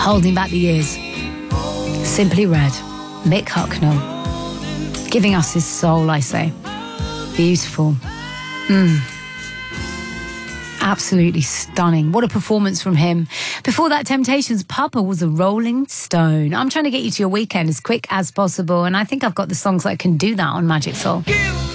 Holding back the years. Simply Red, Mick Hucknall. Giving us his soul, I say. Beautiful. Absolutely stunning. What a performance from him. Before that, Temptations' Papa was a Rolling Stone. I'm trying to get you to your weekend as quick as possible, and I think I've got the songs that can do that on Magic Soul.